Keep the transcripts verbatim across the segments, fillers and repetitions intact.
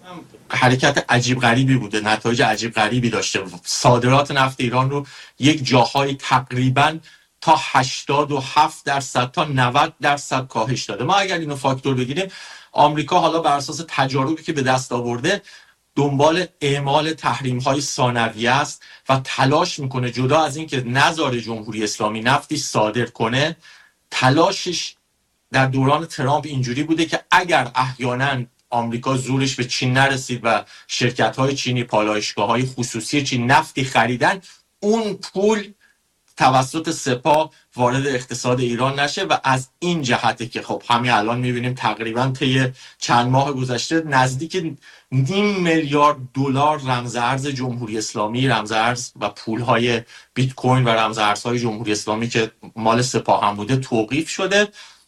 حرکت عجیب غریبی بوده، نتایج عجیب غریبی داشته. صادرات نفت ایران رو یک جاهای تقریباً تا هشتاد و هفت درصد تا نود درصد کاهش داده. ما اگر اینو فاکتور بگیریم، آمریکا حالا بر اساس تجاربی که به دست آورده دنبال اعمال تحریم‌های ثانویه است و تلاش میکنه جدا از این که نذاره جمهوری اسلامی نفتی صادر کنه، تلاشش در دوران ترامپ اینجوری بوده که اگر احیانا آمریکا زورش به چین نرسید و شرکت‌های چینی، پالایشگاه‌های خصوصی چین نفتی خریدن، اون پول توسط سپاه وارد اقتصاد ایران نشه. و از این جهته که خب همین الان می‌بینیم تقریباً طی چند ماه گذشته نزدیک نیم میلیارد دلار رمز ارز جمهوری اسلامی، رمز ارز و پول‌های بیت کوین و رمز ارزهای جمهوری اسلامی که مال سپاه هم بوده توقیف شده.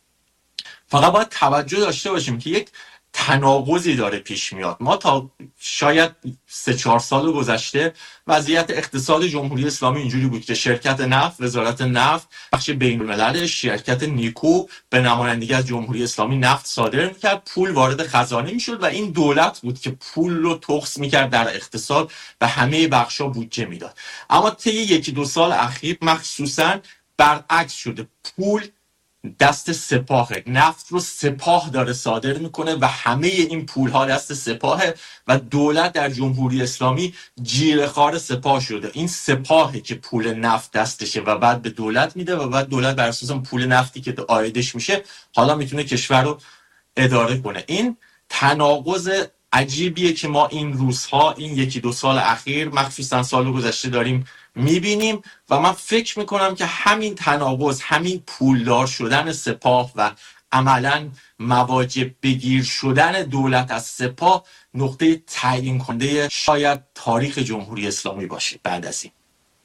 فقط باید توجه داشته باشیم که یک تناقضی داره پیش میاد. ما تا شاید سه چهار سال گذشته وضعیت اقتصاد جمهوری اسلامی اینجوری بود که شرکت نفت، وزارت نفت، بخش بین المللش، شرکت نیکو به نمایندگی از جمهوری اسلامی نفت صادر میکرد، پول وارد خزانه میشد و این دولت بود که پول رو تخص میکرد در اقتصاد و همه بخشا بودجه میداد. اما طی یکی دو سال اخیر مخصوصا برعکس شده، پول دست سپاه، نفت رو سپاه داره صادر میکنه و همه این پول ها دست سپاهه و دولت در جمهوری اسلامی جیره‌خوار سپاه شده. این سپاهه که پول نفت دستشه و بعد به دولت میده و بعد دولت بر اساس پول نفتی که عایدش میشه حالا میتونه کشور رو اداره کنه. این تناقض عجیبیه که ما این روزها، این یکی دو سال اخیر، مخصوصا سال گذشته داریم میبینیم و من فکر میکنم که همین تناقض، همین پولدار شدن سپاه و عملاً مواجب بگیر شدن دولت از سپاه نقطه تعیین کننده شاید تاریخ جمهوری اسلامی باشه بعد از این.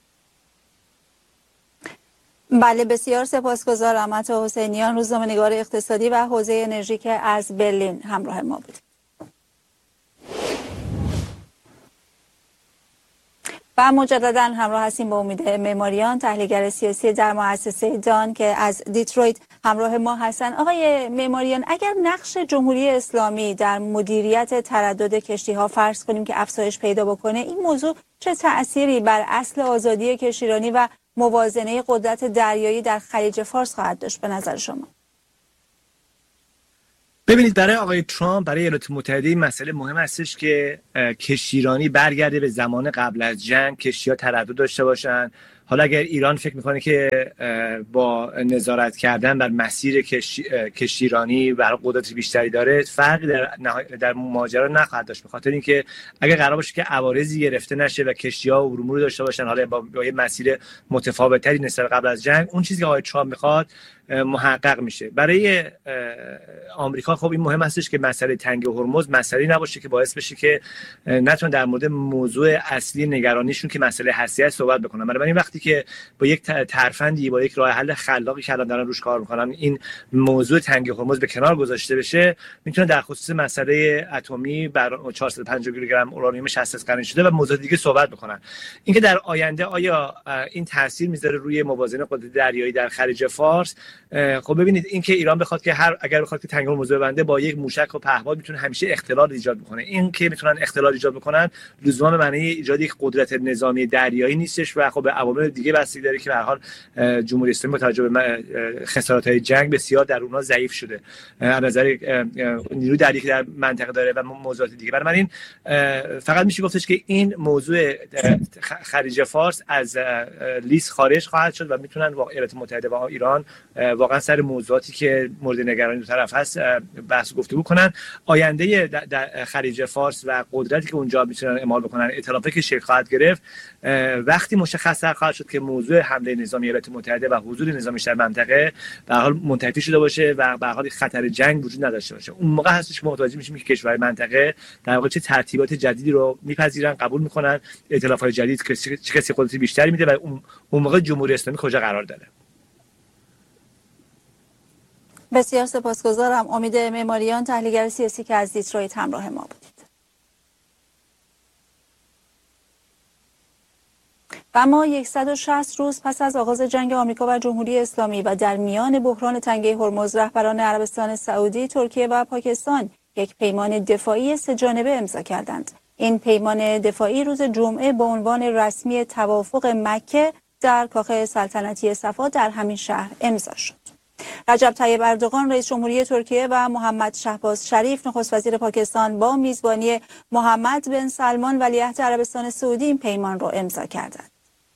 بله، بسیار سپاسگزارم. عطا حسینیان، روزنامه‌نگار اقتصادی و حوزه انرژی که از برلین همراه ما بود. و مجددا همراه هستیم با امید معماریان، تحلیلگر سیاسی در مؤسسه دان که از دیترویت همراه ما هستن. آقای معماریان، اگر نقش جمهوری اسلامی در مدیریت تردد کشتی ها فرض کنیم که افزایش پیدا بکنه، این موضوع چه تأثیری بر اصل آزادی کشتیرانی و موازنه قدرت دریایی در خلیج فارس خواهد داشت به نظر شما؟ ببینید، برای آقای ترامپ، برای ایالات متحده این مسئله مهم هستش که کشتیرانی برگرده به زمان قبل از جنگ، کشتی‌ها تردد داشته باشن. حالا اگر ایران فکر میکنه که با نظارت کردن بر مسیر کشتیرانی برای قدرت بیشتری داره، فرقی در در ماجرا نخواهد داشت، به خاطر اینکه اگر قرار باشه که عوارضی گرفته نشه و کشتی‌ها امور داشته باشن حالا با, با یه مسیر متفاوت‌تری نسبت قبل از جنگ، اون چیزی که آقای ترامپ میخواد محقق میشه. برای آمریکا خب این مهم هستش که مسئله تنگه هرمز مسئله نباشه که باعث بشه که نتونن در مورد موضوع اصلی نگرانیشون که مسئله هسته‌ای صحبت بکنن. بنابراین وقتی که با یک ترفندی، با یک راه حل خلاقی که الان دارن روش کار میکنن، این موضوع تنگه هرمز به کنار گذاشته بشه، میتونه در خصوص مسئله اتمی بر چهارصد و پنجاه کیلو گرم اورانیوم شصت قرنی شده و موضوع دیگه صحبت بکنن. اینکه در آینده آیا این تاثیر میذاره روی موازنه قدرت دریایی در خلیج فارس؟ خب ببینید، اینکه ایران بخواد که هر اگر بخواد که تنگه هرمز ببنده با یک موشک و پهپاد میتونه همیشه اختلال ایجاد بکنه. این که میتونن اختلال ایجاد بکنن لزوما به معنی ایجاد یک قدرت نظامی دریایی نیستش و خب به عوامل دیگه بستگی داره که به هر حال جمهوری اسلامی با توجه به خسارات‌های جنگ بسیار در اونها ضعیف شده از نظر نیروی دریایی که در منطقه داره و موضوعات دیگه. بنابراین فقط میشه گفتش که این موضوع خلیج فارس از لیست خارج خواهد شد و میتونن با ایالات متحده و ایران واقعا سر موضوعاتی که مورد نگرانی دو طرف هست بحث گفتگو کنن. آینده در خلیج فارس و قدرتی که اونجا میتونن اعمال بکنن، ائتلافی که شکل خواهد گرفت، وقتی مشخص خواهد شد که موضوع حمله نظامی ایالات متحده و حضور نظامیش در منطقه به هر حال منتفی شده باشه و به هر حال خطر جنگ وجود نداشته باشه، اون موقع هستش که متوجه میشیم که کشورهای منطقه در واقع چه ترتیبات جدیدی رو میپذیرن، قبول میکنن، ائتلافهای جدید که چه کسی قدرت بیشتری میده و اون موقع جمهوری اسلامی کجا قرار داره. بسیار سپاسگزارم. امید معماریان، تحلیلگر سیاسی که از دیترویت همراه ما بودید. و اما صد و شصت روز پس از آغاز جنگ آمریکا و جمهوری اسلامی و در میان بحران تنگه هرمز، رهبران عربستان سعودی، ترکیه و پاکستان یک پیمان دفاعی سه جانبه امضا کردند. این پیمان دفاعی روز جمعه با عنوان رسمی توافق مکه در کاخ سلطنتی صفا در همین شهر امضا شد. رجب طیب اردوغان رئیس جمهوری ترکیه و محمد شهباز شریف نخست وزیر پاکستان با میزبانی محمد بن سلمان ولیعهد عربستان سعودی این پیمان را امضا کردند.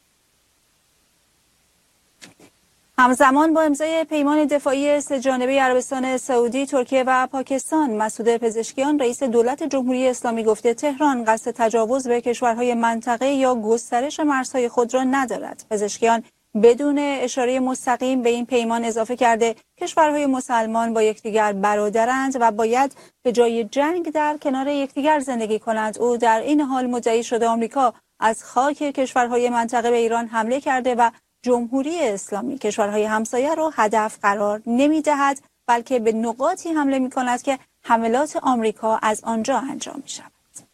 همزمان با امضای پیمان دفاعی سه جانبه عربستان سعودی، ترکیه و پاکستان، مسعود پزشکیان رئیس دولت جمهوری اسلامی گفته تهران قصد تجاوز به کشورهای منطقه یا گسترش مرزهای خود را ندارد. پزشکیان بدون اشاره مستقیم به این پیمان اضافه کرده کشورهای مسلمان با یکدیگر برادرند و باید به جای جنگ در کنار یکدیگر زندگی کنند. او در این حال مدعی شده آمریکا از خاک کشورهای منطقه به ایران حمله کرده و جمهوری اسلامی کشورهای همسایه را هدف قرار نمی‌دهد، بلکه به نقاطی حمله می‌کند که حملات آمریکا از آنجا انجام می‌شود.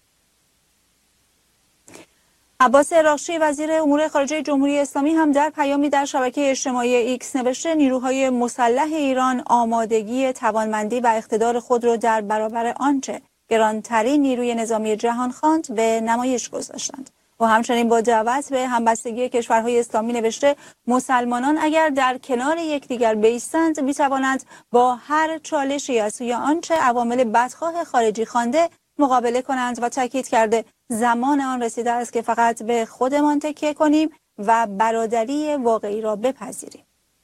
عباس اراغچی وزیر امور خارجه جمهوری اسلامی هم در پیامی در شبکه اجتماعی ایکس نوشته نیروهای مسلح ایران آمادگی، توانمندی و اقتدار خود را در برابر آنچه گرانترین نیروی نظامی جهان خواند به نمایش گذاشتند. و همچنین با دعوت به همبستگی کشورهای اسلامی نوشته مسلمانان اگر در کنار یکدیگر بایستند میتوانند با هر چالشی از سوی آنچه عوامل بدخواه خارجی خوانده مقابله کنند و تاکید کرده زمان آن رسیده است که فقط به خودمان تکیه کنیم و برادری واقعی را بپذیریم.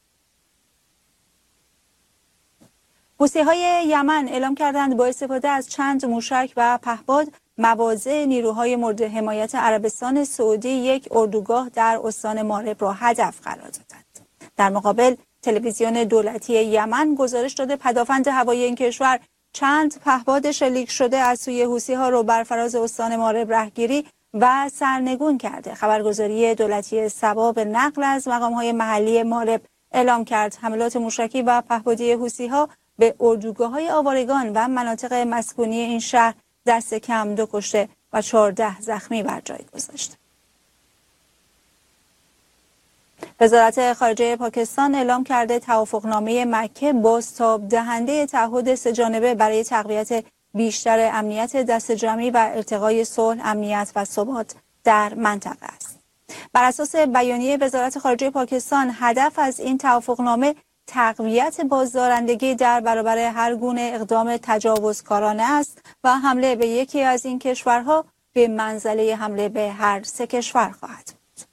حوثی‌های یمن اعلام کردند با استفاده از چند موشک و پهپاد مواضع نیروهای مورد حمایت عربستان سعودی یک اردوگاه در استان مارب را هدف قرار دادند. در مقابل تلویزیون دولتی یمن گزارش داده پدافند هوایی این کشور چند پهپاد شلیک شده از سوی حوثی‌ها را بر فراز استان مارب رهگیری و سرنگون کرده. خبرگزاری دولتی سبا به نقل از مقام‌های محلی مارب اعلام کرد حملات موشکی و پهپادی حوثی‌ها به اردوگاه‌های آوارگان و مناطق مسکونی این شهر دست کم دو کشته و چهارده زخمی بر جای گذاشته. وزارت خارجه پاکستان اعلام کرده توافقنامه مکه بازتاب دهنده تعهد سه جانبه برای تقویت بیشتر امنیت دست جمعی و ارتقای صلح، امنیت و ثبات در منطقه است. بر اساس بیانیه وزارت خارجه پاکستان هدف از این توافقنامه تقویت بازدارندگی در برابر هر گونه اقدام تجاوزکارانه است و حمله به یکی از این کشورها به منزله حمله به هر سه کشور خواهد بود.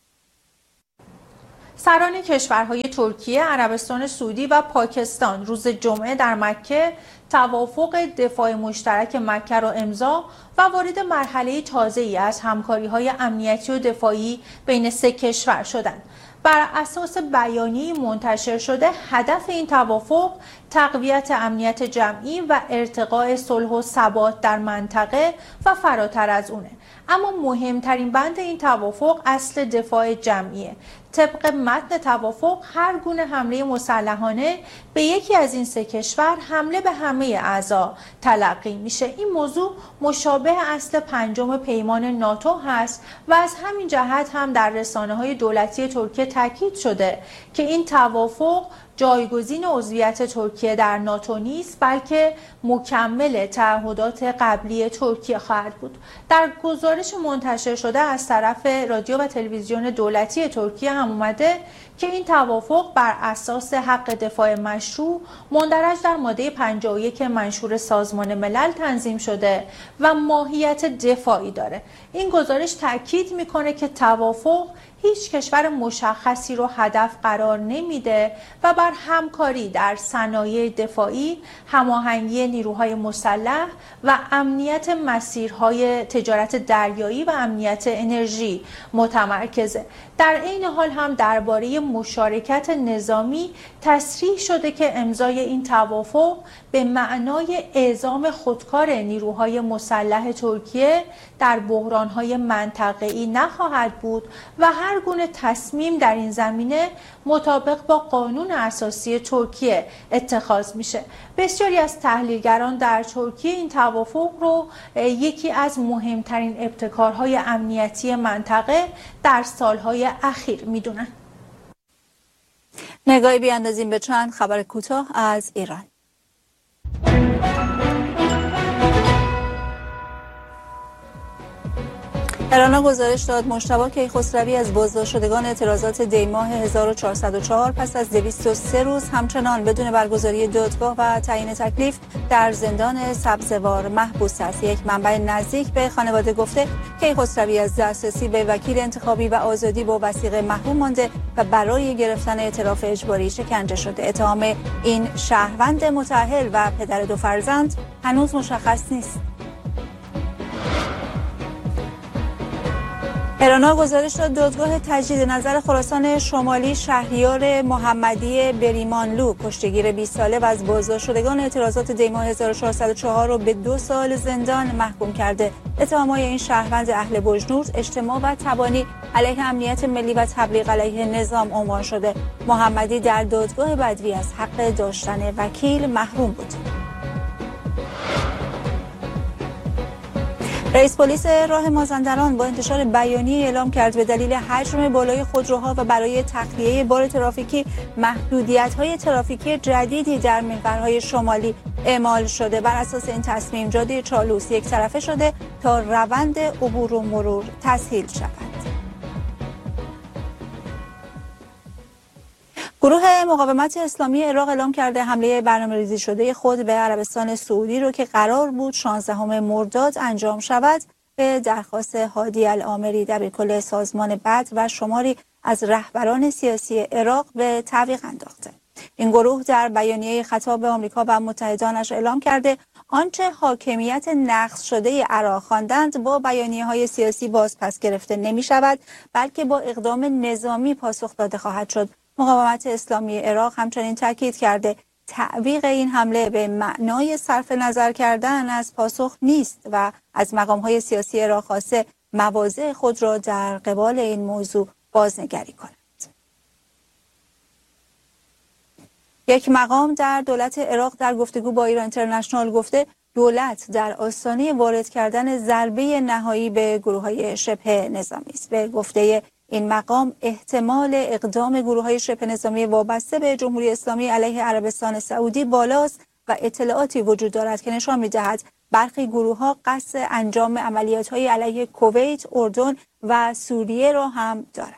سران کشورهای ترکیه، عربستان سعودی و پاکستان روز جمعه در مکه توافق دفاع مشترک مکه را امضا و وارد مرحله تازه‌ای از همکاری‌های امنیتی و دفاعی بین سه کشور شدند. بر اساس بیانیه‌ای منتشر شده هدف این توافق تقویت امنیت جمعی و ارتقاء صلح و ثبات در منطقه و فراتر از اونه. اما مهمترین بند این توافق اصل دفاع جمعیه. طبق متن توافق هر گونه حمله مسلحانه به یکی از این سه کشور حمله به همه اعضا تلقی میشه. این موضوع مشابه اصل پنجم پیمان ناتو هست و از همین جهت هم در رسانه‌های دولتی ترکیه تاکید شده که این توافق جایگزین عضویت ترکیه در ناتو نیست، بلکه مکمل تعهدات قبلی ترکیه خواهد بود. در گزارش منتشر شده از طرف رادیو و تلویزیون دولتی ترکیه هم اومده که این توافق بر اساس حق دفاع مشروع مندرج در ماده پنجاه و یک منشور سازمان ملل تنظیم شده و ماهیت دفاعی داره. این گزارش تاکید میکنه که توافق هیچ کشور مشخصی رو هدف قرار نمیده و بر همکاری در صنایع دفاعی، هماهنگی نیروهای مسلح و امنیت مسیرهای تجارت دریایی و امنیت انرژی متمرکزه. در این حال هم درباره مشارکت نظامی تصریح شده که امضای این توافق به معنای اعزام خودکار نیروهای مسلح ترکیه در بحرانهای منطقه‌ای نخواهد بود و هر گونه تصمیم در این زمینه مطابق با قانون اساسی ترکیه اتخاذ میشه. بسیاری از تحلیلگران در ترکیه این توافق رو یکی از مهمترین ابتکارهای امنیتی منطقه در سالهای اخیر میدونن. نگاهی بیاندازیم به چند خبر کوتاه از ایران. ایران گزارش داد مجتبی کیخسروی از بازداشت شدگان اعتراضات دیماه هزار و چهارصد و چهار پس از دویست و سه روز همچنان بدون برگزاری دادگاه و تعیین تکلیف در زندان سبزوار محبوس است. یک منبع نزدیک به خانواده گفته کیخسروی از دسترسی به وکیل انتخابی و آزادی با وثیقه محروم مانده و برای گرفتن اعتراف اجباری شکنجه شده. اتهام این شهروند متأهل و پدر دو فرزند هنوز مشخص نیست. ایران گزارش داد دادگاه تجدید نظر خراسان شمالی شهریار محمدی بریمانلو کشتیگیر بیست ساله و از بازداشت شدگان اعتراضات دیماه هزار و چهارصد و چهار رو به دو سال زندان محکوم کرده. اتهامات این شهروند اهل بجنورد اجتماع و تبانی علیه امنیت ملی و تبلیغ علیه نظام عنوان شده. محمدی در دادگاه بدوی از حق داشتن وکیل محروم بود. رئیس پلیس راه مازندران با انتشار بیانیه اعلام کرد به دلیل حجم بالای خودروها و برای تخلیه بار ترافیکی محدودیت‌های ترافیکی جدیدی در محورهای شمالی اعمال شده. بر اساس این تصمیم جاده چالوس یک طرفه شده تا روند عبور و مرور تسهیل شود. گروه مقاومت اسلامی عراق اعلام کرده حمله برنامه‌ریزی شده خود به عربستان سعودی رو که قرار بود شانزدهم مرداد انجام شود به درخواست هادی العامری دبیرکل سازمان بدر و شماری از رهبران سیاسی عراق به تعویق انداخته. این گروه در بیانیه خطاب به آمریکا و متحدانش اعلام کرده آنچه حاکمیت نقض شده عراق خواندند با بیانیه‌های سیاسی باز پس گرفته نمی شود بلکه با اقدام نظامی پاسخ داده خواهد شد. مقاومت اسلامی عراق همچنین تاکید کرده تعویق این حمله به معنای صرف نظر کردن از پاسخ نیست و از مقام‌های سیاسی عراق خواسته مواضع خود را در قبال این موضوع بازنگری کنند. یک مقام در دولت عراق در گفتگو با ایران اینترنشنال گفته دولت در آستانه وارد کردن ضربه نهایی به گروه‌های شبه نظامی است. به گفته این مقام احتمال اقدام گروه‌های شبه نظامی وابسته به جمهوری اسلامی علیه عربستان سعودی بالاست و اطلاعاتی وجود دارد که نشان می‌دهد برخی گروه‌ها قصد انجام عملیات‌های علیه کویت، اردن و سوریه را هم دارند.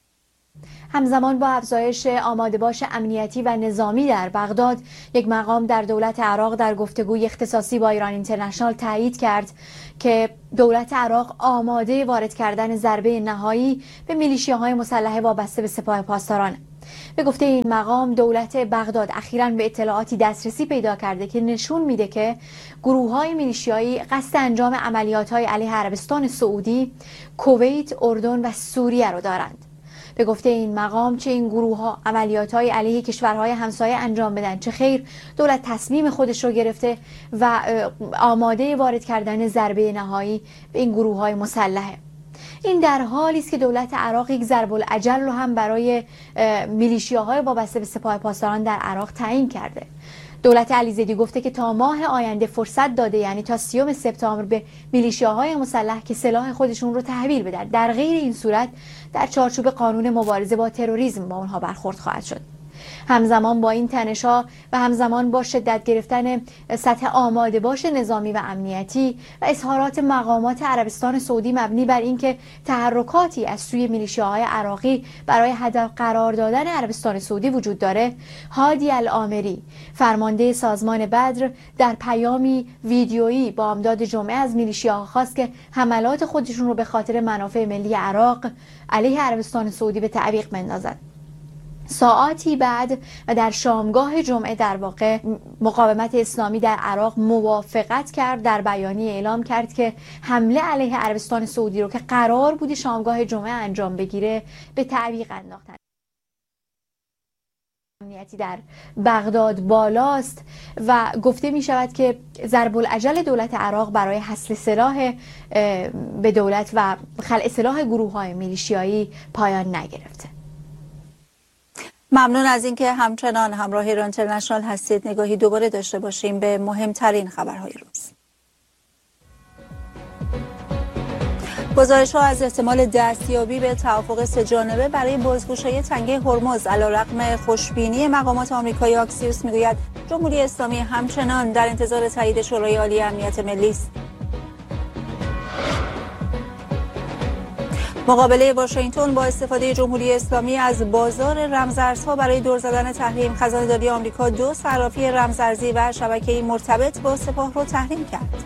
همزمان با افزایش آماده‌باش امنیتی و نظامی در بغداد، یک مقام در دولت عراق در گفتگوی اختصاصی با ایران اینترنشنال تایید کرد که دولت عراق آماده وارد کردن ضربه نهایی به میلیشیاهای مسلح وابسته به سپاه پاسداران. به گفته این مقام دولت بغداد اخیراً به اطلاعاتی دسترسی پیدا کرده که نشون میده که گروه‌های میلیشیایی قصد انجام عملیات‌های علیه عربستان سعودی، کویت، اردن و سوریه را دارند. به گفته این مقام چه این گروه ها عملیات های علیه کشورهای همسایه انجام بدن چه خیر، دولت تصمیم خودش رو گرفته و آماده وارد کردن ضربه نهایی به این گروه های مسلحه. این در حالی است که دولت عراق یک ضرب الاجل رو هم برای میلیشیاهای وابسته به سپاه پاسداران در عراق تعیین کرده. دولت علیزیدی گفته که تا ماه آینده فرصت داده، یعنی تا سیوم سپتامبر، به میلیشیاهای مسلح که سلاح خودشون رو تحویل بدن. در غیر این صورت در چارچوب قانون مبارزه با تروریسم با اونها برخورد خواهد شد. همزمان با این تنش‌ها و همزمان با شدت گرفتن سطح آماده باش نظامی و امنیتی و اظهارات مقامات عربستان سعودی مبنی بر اینکه تحرکاتی از سوی میلیشیاهای عراقی برای هدف قرار دادن عربستان سعودی وجود داره، هادی العامری فرمانده سازمان بدر در پیامی ویدیویی با امداد جمعه از میلیشیاها خواست که حملات خودشون رو به خاطر منافع ملی عراق علیه عربستان سعودی به تعویق بندازد. ساعاتی بعد و در شامگاه جمعه در واقع مقاومت اسلامی در عراق موافقت کرد، در بیانیه اعلام کرد که حمله علیه عربستان سعودی رو که قرار بود شامگاه جمعه انجام بگیره به تعویق انداختن. امنیتی در بغداد بالاست و گفته می شود که ضرب الاجل دولت عراق برای حصل سلاح به دولت و خلع سلاح گروه های میلیشیایی پایان نگرفته. ممنون از اینکه همچنان همراه ایران اینترنشنال هستید. نگاهی دوباره داشته باشیم به مهمترین خبرهای روز. گزارش ها از احتمال دستیابی به توافق سه جانبه برای بازگشایی تنگه هرمز علیرغم خوشبینی مقامات آمریکایی آکسیوس میگوید جمهوری اسلامی همچنان در انتظار تایید شورای عالی امنیت ملی است. مقابله واشنگتن با استفاده جمهوری اسلامی از بازار رمزارزها برای دور زدن تحریم، خزانه‌داری آمریکا دو صرافی رمزارزی و شبکه‌ای مرتبط با سپاه را تحریم کرد.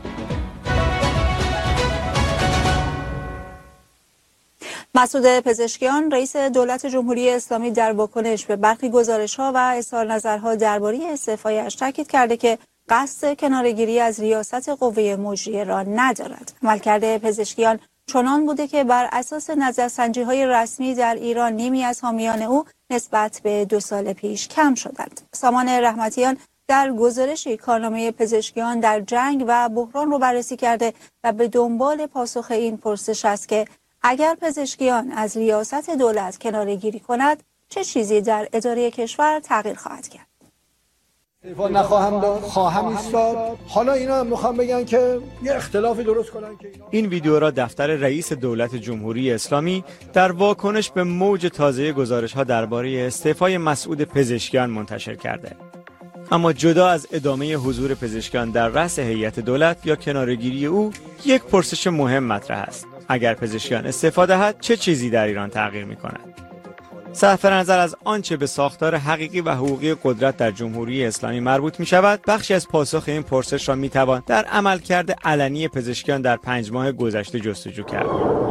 مسعود پزشکیان رئیس دولت جمهوری اسلامی در واکنش به برخی گزارش‌ها و اظهار نظرها درباره استعفایش تاکید کرده که قصد کناره‌گیری از ریاست قوه مجریه را ندارد. عملکرد پزشکیان چنان بوده که بر اساس نظرسنجی‌های رسمی در ایران نیمی از حامیان او نسبت به دو سال پیش کم شدند. سامان رحمتیان در گزارشی کارنامه پزشکیان در جنگ و بحران رو بررسی کرده و به دنبال پاسخ این پرسش است که اگر پزشکیان از ریاست دولت کناره‌گیری کند چه چیزی در اداره کشور تغییر خواهد کرد؟ استعفا نخواهم داد، خواهم ایستاد. حالا اینا هم میخوام بگن که یه اختلافی درست کنن که اینا... این ویدیو را دفتر رئیس دولت جمهوری اسلامی در واکنش به موج تازه گزارش‌ها درباره استعفای مسعود پزشکیان منتشر کرده. اما جدا از ادامه حضور پزشکیان در رأس هیئت دولت یا کناره‌گیری او، یک پرسش مهم مطرح است. اگر پزشکیان استعفا دهد چه چیزی در ایران تغییر می‌کند؟ صرف نظر از آنچه به ساختار حقیقی و حقوقی قدرت در جمهوری اسلامی مربوط می شود، بخشی از پاسخ این پرسش را می توان در عملکرد علنی پزشکیان در پنج ماه گذشته جستجو کرد.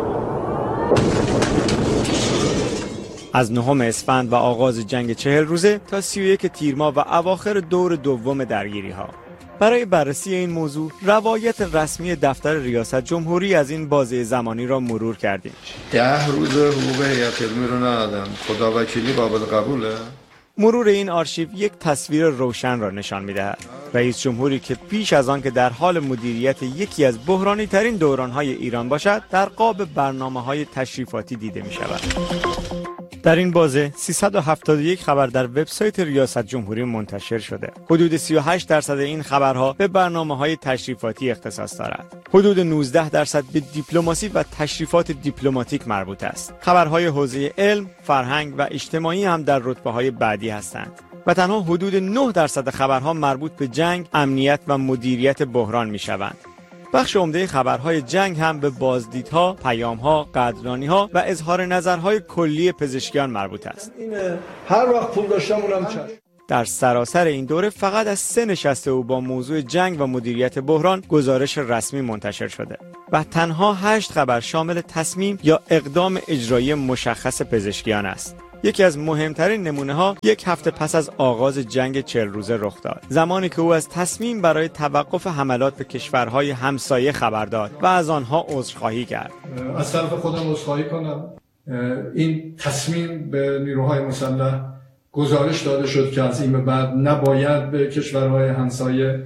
از نهم اسفند و آغاز جنگ چهل روزه تا سی و یک تیر ماه و اواخر دور دوم درگیری ها. برای بررسی این موضوع روایت رسمی دفتر ریاست جمهوری از این بازه زمانی را مرور کردیم. ده روز حقوق هیئت علمی رو ندادم. خدا وکیلی قابل قبوله؟ مرور این آرشیو یک تصویر روشن را نشان می‌دهد. رئیس جمهوری که پیش از آن که در حال مدیریت یکی از بحرانی ترین دوران‌های ایران باشد، در قاب برنامه‌های تشریفاتی دیده می‌شود. در این بازه سیصد و هفتاد و یک خبر در وبسایت ریاست جمهوری منتشر شده. حدود سی و هشت درصد این خبرها به برنامه‌های تشریفاتی اختصاص دارد. حدود نوزده درصد به دیپلماسی و تشریفات دیپلماتیک مربوط است. خبرهای حوزه علم، فرهنگ و اجتماعی هم در رتبه‌های بعدی هستند. و تنها حدود نه درصد خبرها مربوط به جنگ، امنیت و مدیریت بحران می‌شوند. بخش عمده خبرهای جنگ هم به بازدیدها، پیامها، قدردانیها و اظهار نظرهای کلی پزشکیان مربوط است. هر وقت پول داشتم اونم چشم. در سراسر این دوره فقط از سه نشست او با موضوع جنگ و مدیریت بحران گزارش رسمی منتشر شده و تنها هشت خبر شامل تصمیم یا اقدام اجرایی مشخص پزشکیان است. یکی از مهمترین نمونه ها یک هفته پس از آغاز جنگ چهل روزه رخ داد، زمانی که او از تصمیم برای توقف حملات به کشورهای همسایه خبر داد و از آنها عذرخواهی کرد. از طرف خودم عذرخواهی کنم. این تصمیم به نیروهای مسلح گزارش داده شد که از این به بعد نباید به کشورهای همسایه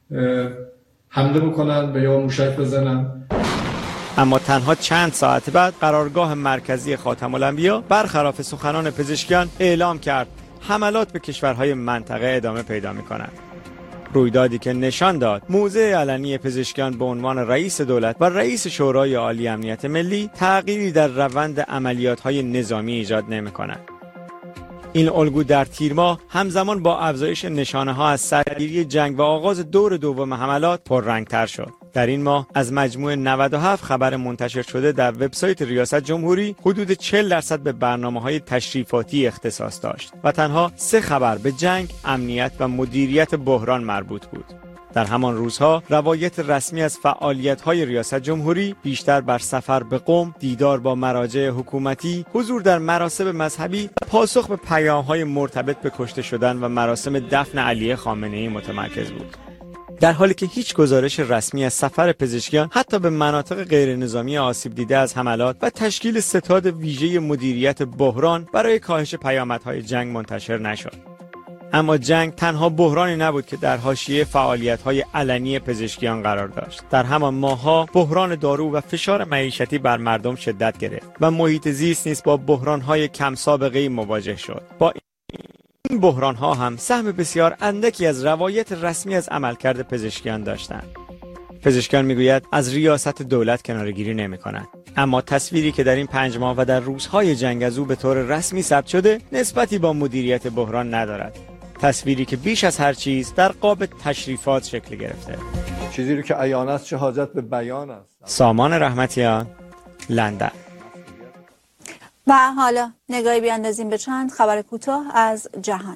حمله بکنن و یا موشک بزنن. اما تنها چند ساعت بعد قرارگاه مرکزی خاتم الانبیا برخلاف سخنان پزشکیان اعلام کرد حملات به کشورهای منطقه ادامه پیدا می‌کند. رویدادی که نشان داد موضع علنی پزشکیان به عنوان رئیس دولت و رئیس شورای عالی امنیت ملی تغییری در روند عملیات‌های نظامی ایجاد نمی‌کند. این الگو در تیر ماه همزمان با افزایش نشانه‌ها از سرگیری جنگ و آغاز دور دوم حملات پررنگ‌تر شد. در این ماه از مجموع نود و هفت خبر منتشر شده در وبسایت ریاست جمهوری حدود چهل درصد به برنامه‌های تشریفاتی اختصاص داشت و تنها سه خبر به جنگ، امنیت و مدیریت بحران مربوط بود. در همان روزها روایت رسمی از فعالیت‌های ریاست جمهوری بیشتر بر سفر به قم، دیدار با مراجع حکومتی، حضور در مراسم مذهبی، پاسخ به پیام‌های مرتبط به کشته شدن و مراسم دفن علی خامنه‌ای متمرکز بود. در حالی که هیچ گزارش رسمی از سفر پزشکیان حتی به مناطق غیر نظامی آسیب دیده از حملات و تشکیل ستاد ویژه مدیریت بحران برای کاهش پیامدهای جنگ منتشر نشد. اما جنگ تنها بحرانی نبود که در حاشیه فعالیت‌های علنی پزشکیان قرار داشت. در همان ماه‌ها بحران دارو و فشار معیشتی بر مردم شدت گرفت و محیط زیست نیز با بحران‌های کم سابقه‌ای مواجه شد. با این بحران‌ها هم سهم بسیار اندکی از روایت رسمی از عملکرد پزشکیان داشتند. پزشکیان میگوید از ریاست دولت کناره‌گیری نمی‌کند. اما تصویری که در این پنج ماه و در روزهای جنگ از او به طور رسمی ثبت شده نسبتی با مدیریت بحران ندارد. تصویری که بیش از هر چیز در قاب تشریفات شکل گرفته. چیزی رو که عیان است چه حاجت به بیان است. سامان رحمتیان، لندن. و حالا نگاهی بیاندازیم به چند خبر کوتاه از جهان.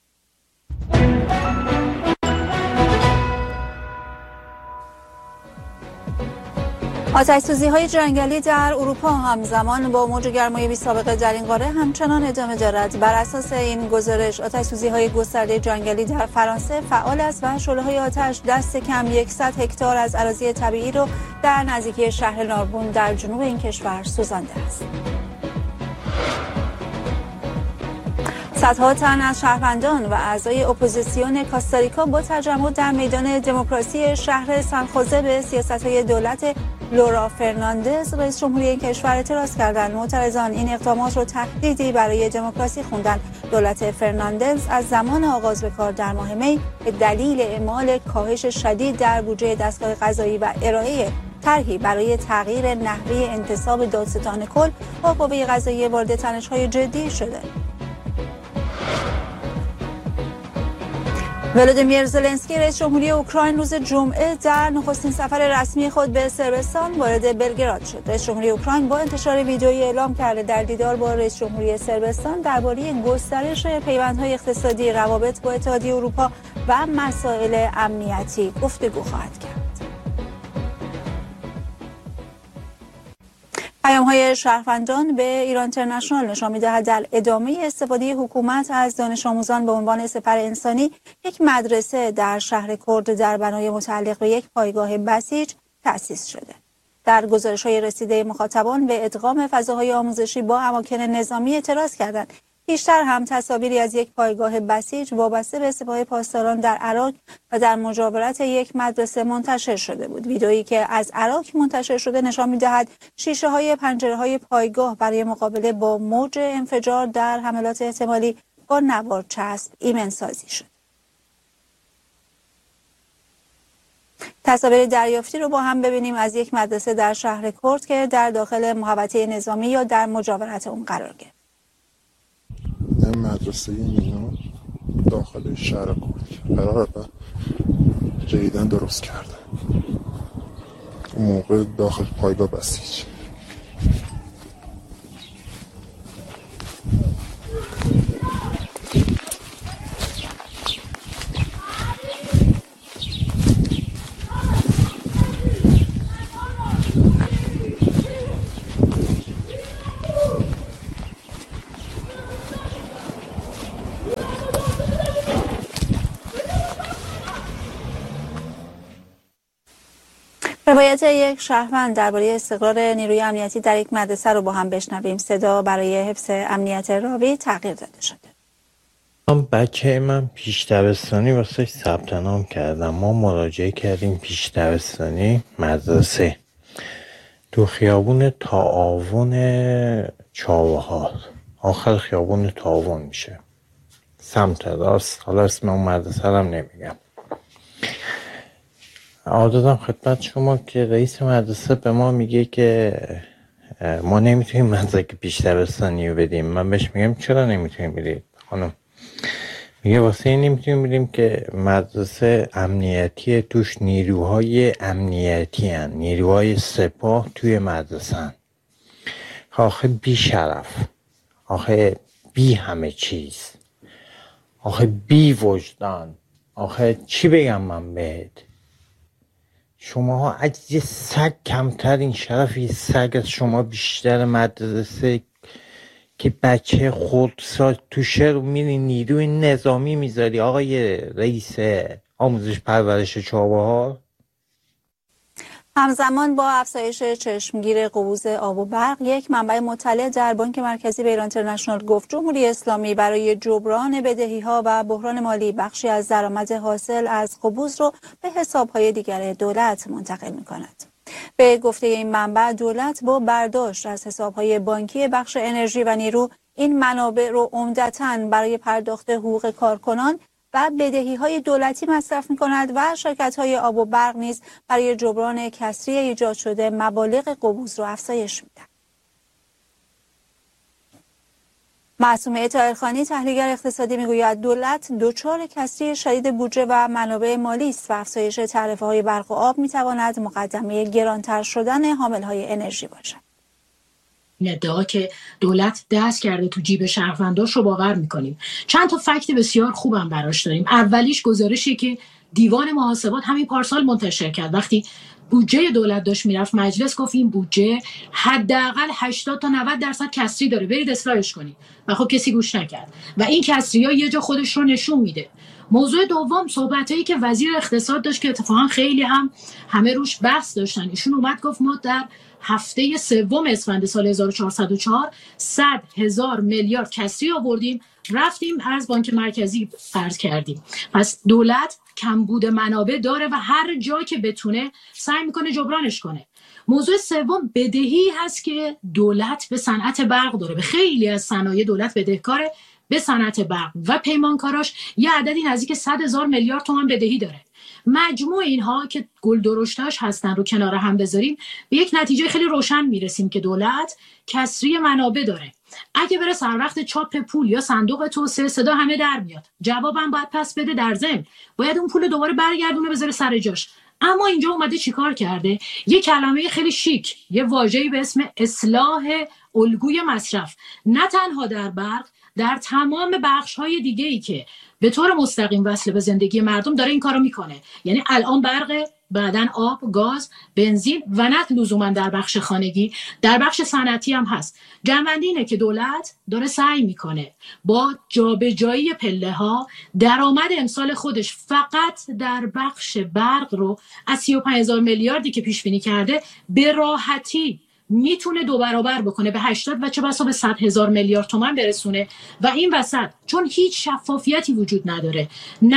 آتش‌سوزی‌های جنگلی در اروپا همزمان با موج گرمای بی‌سابقه در این قاره همچنان ادامه دارد. بر اساس این گزارش، آتش‌سوزی‌های گسترده جنگلی در فرانسه فعال است و شعله‌های آتش دست کم صد هکتار از اراضی طبیعی را در نزدیکی شهر ناربون در جنوب این کشور سوزانده است. صدها تن از شهروندان و اعضای اپوزیسیون کاستاریکا با تجمع در میدان دموکراسی شهر سانخوزه به سیاست‌های دولت لورا فرناندز رئیس جمهوری این کشور اعتراض کردند. معترضان این اقدامات را تهدیدی برای دموکراسی خوندند. دولت فرناندز از زمان آغاز به کار در ماه می به دلیل اعمال کاهش شدید در بودجه دستگاه قضایی و ارائه طرحی برای تغییر نحوه انتصاب دادستان کل با قوه قضاییه وارد تنش‌های جدی شده. ولودیمیر زلنسکی رئیس جمهوری اوکراین روز جمعه در نخستین سفر رسمی خود به صربستان وارد بلگراد شد. رئیس جمهوری اوکراین با انتشار ویدئویی اعلام کرده در دیدار با رئیس جمهوری صربستان درباره گسترش پیوندهای اقتصادی، روابط با اتحادیه اروپا و مسائل امنیتی گفتگو خواهد کرد. پیام‌های شهروندان به ایران اینترنشنال نشان می‌دهد در ادامه استفاده حکومت از دانش آموزان به عنوان سپر انسانی، یک مدرسه در شهر کرد در بنای متعلق به یک پایگاه بسیج تأسیس شده. در گزارش‌های رسیده مخاطبان به ادغام فضاهای آموزشی با اماکن نظامی اعتراض کردند. پیشتر هم تصاویری از یک پایگاه بسیج وابسته به سپاه پاسداران در عراق و در مجاورت یک مدرسه منتشر شده بود. ویدئویی که از عراق منتشر شده نشان می‌دهد شیشه‌های پنجره‌های پایگاه برای مقابله با موج انفجار در حملات احتمالی با نوار چسب ایمن‌سازی شد. تصاویر دریافتی رو با هم ببینیم از یک مدرسه در شهر کرد که در داخل محوطه نظامی یا در مجاورت اون قرار گرفت. مدرسه نینا داخل شهر کرد قرار و جدیدن درست کرده. اون موقع داخل پایگاه بسیج. روایت یک شهروند درباره استقرار نیروی امنیتی در یک مدرسه رو با هم بشنویم. صدا برای حفظ امنیت راوی تغییر داده شده. بچه من پیش دبستانی واسه ثبت نام کردم. ما مراجعه کردیم پیش دبستانی مدرسه تو خیابون تعاون چاوهار، آخر خیابون تعاون میشه، سمت راست. حالا اسم اون مدرسه هم نمیگم. آدادم خدمت شما که رئیس مدرسه به ما میگه که ما نمیتونیم مدرسه پیش دبستانی رو بدیم. من بهش میگم چرا نمیتونیم بدیم خانم؟ میگه واسه این نمیتونیم بدیم که مدرسه امنیتی توش نیروهای امنیتی هن. نیروهای سپاه توی مدرسه هن. آخه بی شرف، آخه بی همه چیز، آخه بی وجدان، آخه چی بگم من بهت؟ شما ها از یه سگ کمتر این شرف یه سگ از شما بیشتر مدرسه که بچه خود سال توشه رو میری نیروی نظامی میذاری آقای رئیس آموزش پرورش چابهار. همزمان با افزایش چشمگیر قبوز آب و برق، یک منبع مطلع در بانک مرکزی به ایران اینترنشنال گفت جمهوری اسلامی برای جبران بدهی‌ها و بحران مالی بخشی از درآمد حاصل از قبوز رو به حساب‌های دیگر دولت منتقل می‌کند. به گفته این منبع، دولت با برداشت از حساب‌های بانکی بخش انرژی و نیرو این منابع رو عمدتاً برای پرداخت حقوق کارکنان و بدهی‌های دولتی مصرف می‌کند و شرکت‌های آب و برق نیز برای جبران کسری ایجاد شده مبالغ قبوز را افزایش می‌دهند. معصومه طاهرخانی تحلیلگر اقتصادی می‌گوید دولت دچار کسری شدید بودجه و منابع مالی است و افزایش تعرفه‌های برق و آب می‌تواند مقدمه گرانتر شدن حامل‌های انرژی باشد. این ادعا که دولت دست کرده تو جیب شهرونداش رو باور میکنیم. چند تا فکت بسیار خوبم براش داریم. اولیش گزارشی که دیوان محاسبات همین پارسال منتشر کرد. وقتی بودجه دولت داشت میرفت مجلس، گفت این بودجه حداقل هشتاد تا نود درصد کسری داره، برید اصلاحش کنید. و خب کسی گوش نکرد و این کسری‌ها یه جا خودش رو نشون میده. موضوع دوم صحبتایی که وزیر اقتصاد داشت که اتفاقا خیلی هم همه روش بحث داشتن. ایشون اومد گفت ما در هفته سوم اسفند سال هزار و چهارصد و چهار صد هزار میلیارد کسری آوردیم، رفتیم از بانک مرکزی قرض کردیم. پس دولت کمبود منابع داره و هر جا که بتونه سعی میکنه جبرانش کنه. موضوع سوم بدهی هست که دولت به صنعت برق داره. به خیلی از صنایع دولت بدهکاره، به صنعت برق و پیمانکاراش یه عددی نزدیک صد هزار میلیارد تومان بدهی داره. مجموع اینها که گل درشتاش هستن رو کنار هم بذاریم به یک نتیجه خیلی روشن میرسیم که دولت کسری منابع داره. اگه بره سر وقت چاپ پول یا صندوق توسعه صدا همه در میاد، جوابم باید پس بده، در ضمن باید اون پول دوباره برگردونه بذاره سر جاش. اما اینجا اومده چیکار کرده؟ یه کلمه خیلی شیک، یه واژه‌ای به اسم اصلاح الگوی مصرف، نه تنها در برق، در تمام بخش‌های دیگه‌ای که به طور مستقیم وصل به زندگی مردم داره این کارو میکنه. یعنی الان برق، بعدن آب، گاز، بنزین و نه لزوما در بخش خانگی، در بخش صنعتی هم هست. جنبندی اینه که دولت داره سعی میکنه با جابجایی پله‌ها درآمد امسال خودش فقط در بخش برق رو از سی و پنج هزار میلیاردی که پیش بینی کرده به راحتی میتونه دو برابر بکنه، به هشتاد و چه بسا به صد هزار میلیارد تومان برسونه. و این وسط چون هیچ شفافیتی وجود نداره، نه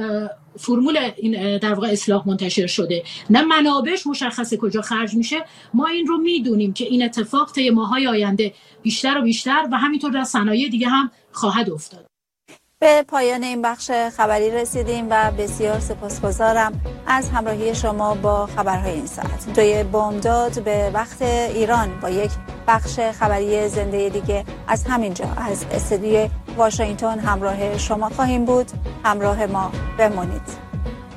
فرمول این در واقع اصلاح منتشر شده، نه منابعش مشخصه کجا خرج میشه، ما این رو میدونیم که این اتفاق طی ماهای آینده بیشتر و بیشتر و همینطور در صنایع دیگه هم خواهد افتاد. به پایان این بخش خبری رسیدیم و بسیار سپاسگزارم از همراهی شما با خبرهای این ساعت. دوی بامداد به وقت ایران با یک بخش خبری زنده دیگه از همینجا از استودیوی واشنگتن همراه شما خواهیم بود. همراه ما بمانید.